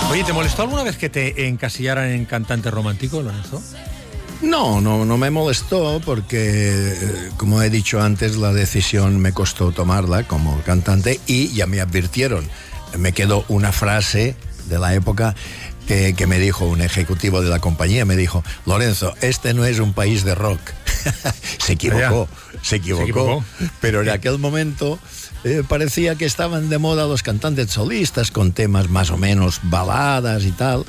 Oye, ¿te molestó alguna vez que te encasillaran en cantante romántico, Lorenzo? No me molestó porque, como he dicho antes, la decisión me costó tomarla como cantante y ya me advirtieron. Me quedó una frase de la época que me dijo un ejecutivo de la compañía, me dijo: Lorenzo, este no es un país de rock. Se equivocó. Pero en aquel momento parecía que estaban de moda los cantantes solistas con temas más o menos baladas y tal,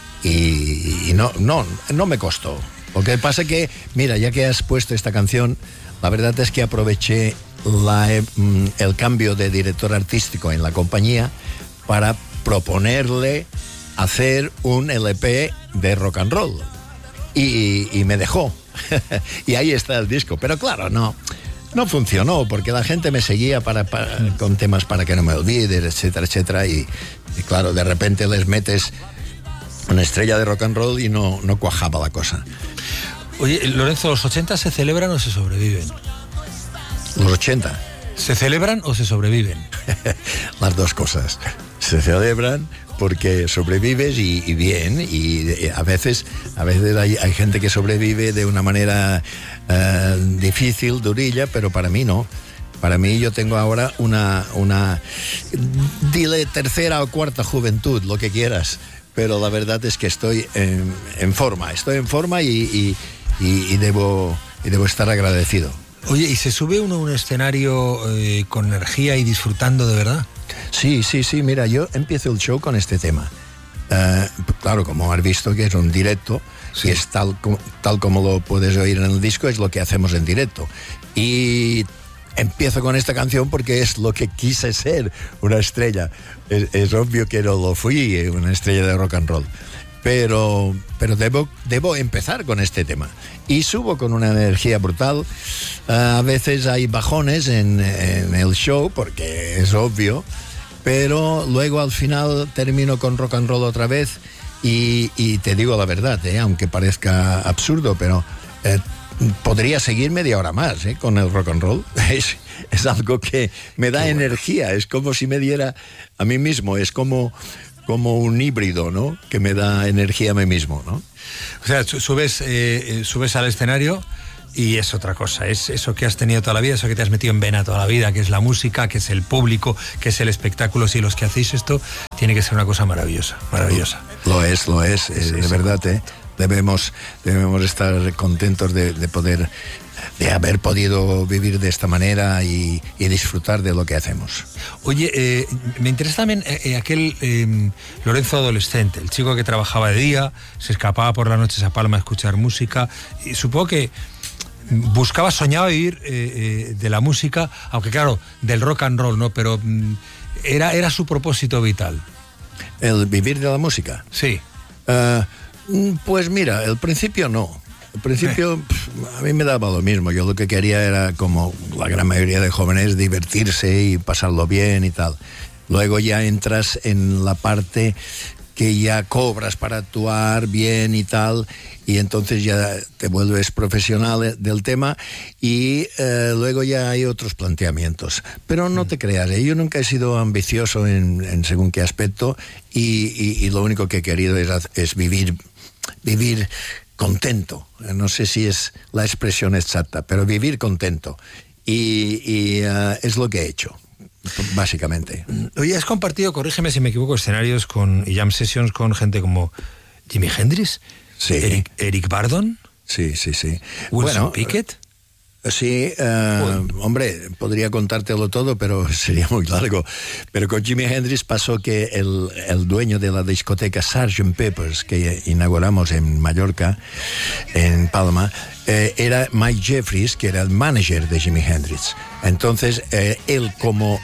y no me costó. Lo que pasa es que, mira, ya que has puesto esta canción, la verdad es que aproveché el cambio de director artístico en la compañía para proponerle hacer un LP de rock and roll, y me dejó. Y ahí está el disco, pero claro, no funcionó porque la gente me seguía con temas para que no me olvide, etcétera, etcétera, y claro, de repente les metes una estrella de rock and roll y no cuajaba la cosa. Oye, Lorenzo, ¿los 80 se celebran o se sobreviven? Los 80. ¿Se celebran o se sobreviven? Las dos cosas. Se celebran porque sobrevives y bien, y a veces hay gente que sobrevive de una manera difícil, durilla, pero para mí no. Para mí, yo tengo ahora una dile tercera o cuarta juventud, lo que quieras, pero la verdad es que estoy en forma y debo estar agradecido. Oye, ¿y se sube uno a un escenario con energía y disfrutando de verdad? Sí, mira, yo empiezo el show con este tema. Claro, como has visto que es un directo, sí. Y es tal como lo puedes oír en el disco, es lo que hacemos en directo. Y empiezo con esta canción porque es lo que quise ser, una estrella. Es obvio que no lo fui, una estrella de rock and roll. Pero debo empezar con este tema. Y subo con una energía brutal. A veces hay bajones en el show, porque es obvio, pero luego al final termino con rock and roll otra vez y te digo la verdad, aunque parezca absurdo, pero podría seguir media hora más con el rock and roll. Es algo que me da energía, es como si me diera a mí mismo, es como un híbrido, ¿no? Que me da energía a mí mismo, ¿no? O sea, subes al escenario y es otra cosa, es eso que has tenido toda la vida, eso que te has metido en vena toda la vida, que es la música, que es el público, que es el espectáculo. Si los que hacéis esto, tiene que ser una cosa maravillosa. Lo es, sí, de verdad, Debemos estar contentos de poder, de haber podido vivir de esta manera y disfrutar de lo que hacemos. Oye, me interesa también aquel Lorenzo adolescente, el chico que trabajaba de día, se escapaba por las noches a Palma a escuchar música, y supongo que soñaba vivir de la música, aunque claro, del rock and roll, ¿no? Pero era su propósito vital. ¿El vivir de la música? Sí. Pues mira, al principio no. Al principio a mí me daba lo mismo. Yo lo que quería era, como la gran mayoría de jóvenes, divertirse y pasarlo bien y tal. Luego ya entras en la parte que ya cobras para actuar bien y tal, y entonces ya te vuelves profesional del tema, y luego ya hay otros planteamientos. Pero no te creas, yo nunca he sido ambicioso en según qué aspecto, y lo único que he querido es vivir contento. No sé si es la expresión exacta, pero vivir contento, y es lo que he hecho, básicamente. Oye, has compartido, corrígeme si me equivoco, escenarios y jam sessions con gente como Jimi Hendrix, sí. Eric Burdon, sí. Wilson Pickett. Sí, hombre, podría contártelo todo, pero sería muy largo. Pero con Jimi Hendrix pasó que el dueño de la discoteca Sgt. Pepper's, que inauguramos en Mallorca, en Palma, era Mike Jeffries, que era el manager de Jimi Hendrix. Entonces, él como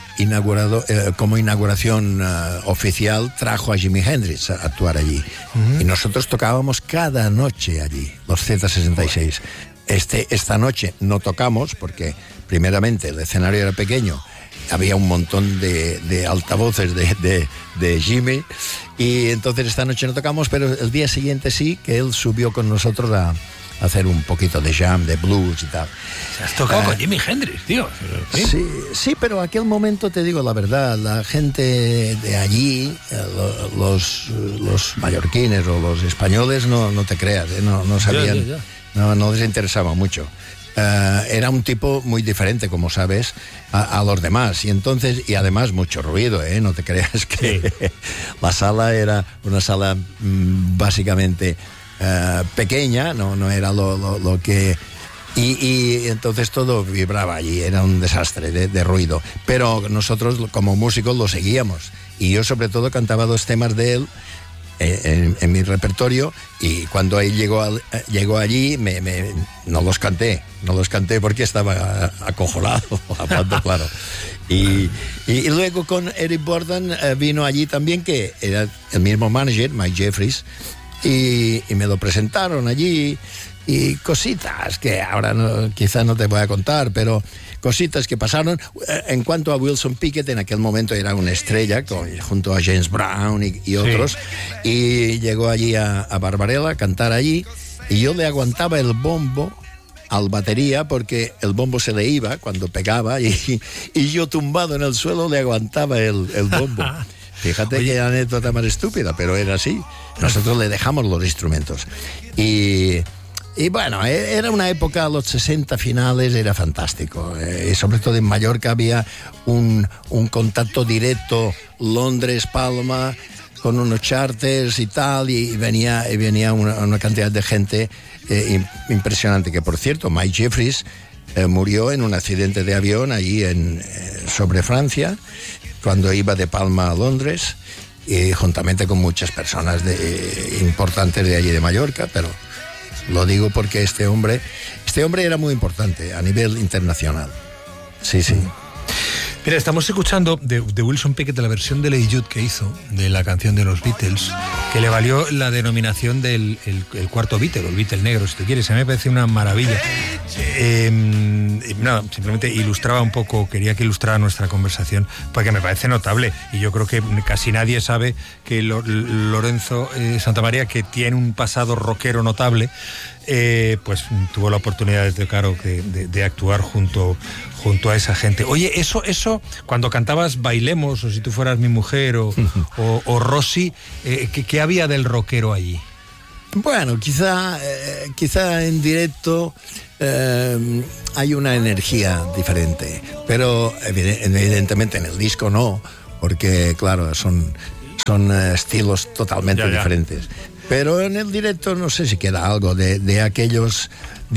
inauguración oficial trajo a Jimi Hendrix a actuar allí. Uh-huh. Y nosotros tocábamos cada noche allí, los Z66. Esta noche no tocamos porque, primeramente, el escenario era pequeño, había un montón de altavoces de Jimmy, y entonces esta noche no tocamos, pero el día siguiente sí, que él subió con nosotros hacer un poquito de jam, de blues y tal. Has tocado con Jimi Hendrix, tío. Sí, pero aquel momento, te digo la verdad, la gente de allí, los mallorquines o los españoles, no te creas, no sabían, Ya. no les interesaba mucho. Era un tipo muy diferente, como sabes, a los demás, y además mucho ruido, no te creas que la sala era una sala básicamente pequeña, no era lo que... Y entonces todo vibraba allí, era un desastre de ruido. Pero nosotros como músicos lo seguíamos. Y yo sobre todo cantaba 2 temas de él en mi repertorio, y cuando él llegó allí no los canté porque estaba acojonado, hablando claro. Y luego con Eric Burdon vino allí también, que era el mismo manager, Mike Jeffries, y me lo presentaron allí. Y cositas que ahora quizás no te voy a contar, pero cositas que pasaron. En cuanto a Wilson Pickett, en aquel momento era una estrella junto a James Brown y otros, y llegó allí a Barbarella a cantar allí, y yo le aguantaba el bombo al batería porque el bombo se le iba cuando pegaba, y yo tumbado en el suelo le aguantaba el bombo. Fíjate qué anécdota más estúpida, pero era así. Nosotros le dejamos los instrumentos. Y bueno, era una época, los 60 finales, era fantástico. Y sobre todo en Mallorca había un contacto directo, Londres-Palma, con unos charters y tal, y venía una cantidad de gente impresionante. Que por cierto, Mike Jeffries murió en un accidente de avión allí sobre Francia, cuando iba de Palma a Londres, y juntamente con muchas personas importantes de allí de Mallorca, pero... Lo digo porque este hombre era muy importante a nivel internacional. Sí. Mira, estamos escuchando de Wilson Pickett la versión de Lady Jude que hizo de la canción de los Beatles, que le valió la denominación del el cuarto Beatle, o el Beatle negro, si tú quieres. A mí me parece una maravilla. Nada, simplemente ilustraba un poco, quería que ilustrara nuestra conversación, porque me parece notable, y yo creo que casi nadie sabe que Lorenzo Santamaría, que tiene un pasado rockero notable, pues tuvo la oportunidad de actuar junto a esa gente. Oye, eso cuando cantabas Bailemos, o Si tú fueras mi mujer, o Rosy, ¿qué había del rockero allí? Bueno, quizá en directo hay una energía diferente, pero evidentemente en el disco no, porque claro, son estilos totalmente diferentes. Pero en el directo no sé si queda algo de aquellas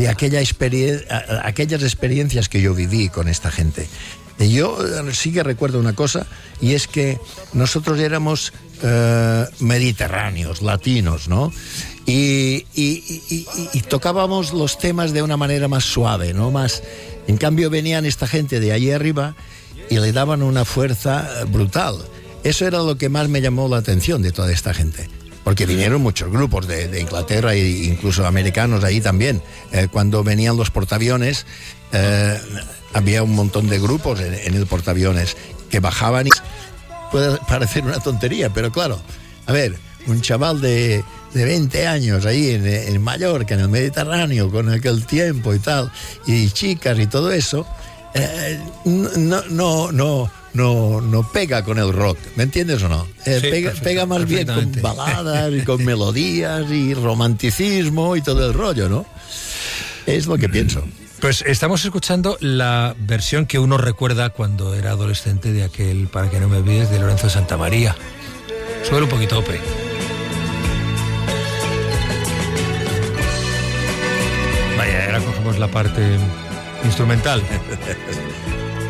experiencias que yo viví con esta gente. Y yo sí que recuerdo una cosa, y es que nosotros éramos mediterráneos, latinos, ¿no? Y tocábamos los temas de una manera más suave, ¿no? En cambio venían esta gente de allí arriba y le daban una fuerza brutal. Eso era lo que más me llamó la atención de toda esta gente. Porque vinieron muchos grupos de Inglaterra e incluso americanos ahí también. Cuando venían los portaaviones, había un montón de grupos en el portaaviones que bajaban, y puede parecer una tontería, pero claro, a ver, un chaval de 20 años ahí en Mallorca, en el Mediterráneo, con aquel tiempo y tal, y chicas y todo eso, no pega con el rock, ¿me entiendes o no? Pega más bien con baladas y con melodías y romanticismo y todo el rollo, ¿no? Es lo que pienso. Pues estamos escuchando la versión que uno recuerda cuando era adolescente de aquel Para que no me olvides, de Lorenzo Santamaría. Sube un poquito, Opre. Vaya, ahora cogemos la parte instrumental.